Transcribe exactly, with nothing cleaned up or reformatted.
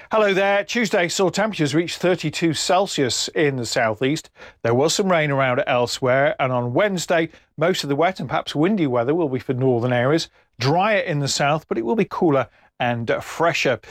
Hello there. Tuesday saw temperatures reach thirty-two Celsius in the southeast. There was some rain around elsewhere, and on Wednesday, most of the wet and perhaps windy weather will be for northern areas. Drier in the south, but it will be cooler and fresher.